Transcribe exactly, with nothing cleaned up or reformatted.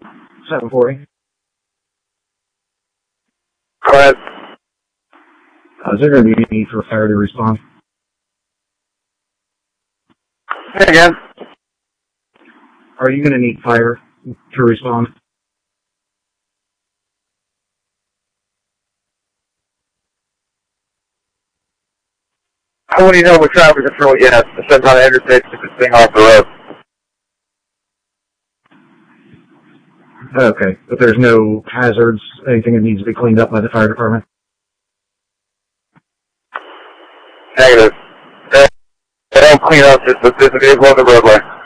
seven forty. Go ahead. Uh, is there going to be a need for fire to respond? Say again. Are you going to need fire to respond? I want to know with traffic control, yes. Depends on the interstate to this thing off the road. Okay, but there's no hazards, anything that needs to be cleaned up by the fire department? Negative. They don't clean up, just the vehicle on the roadway.